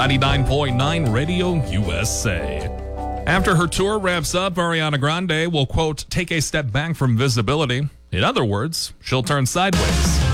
99.9 Radio USA. After her tour wraps up, Ariana Grande will, quote, take a step back from visibility. In other words, she'll turn sideways.